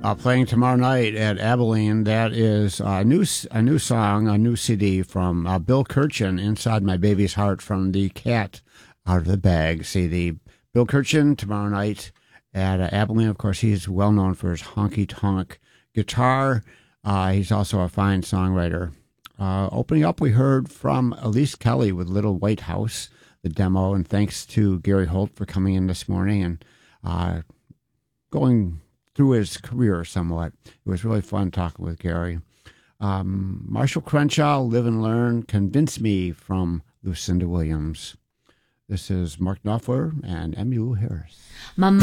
Playing tomorrow night at Abilene. That is a new song, a new CD from Bill Kirchen, Inside My Baby's Heart, from the Cat Out of the Bag CD. Bill Kirchen tomorrow night at Abilene. Of course, he's well known for his honky-tonk guitar. He's also a fine songwriter. Opening up, we heard from Elise Kelly with Little White House, the demo, and thanks to Gary Holt for coming in this morning and going through his career somewhat. It was really fun talking with Gary. Marshall Crenshaw, Live and Learn, Convince Me, from Lucinda Williams. This is Mark Knopfler and Emmylou Harris. My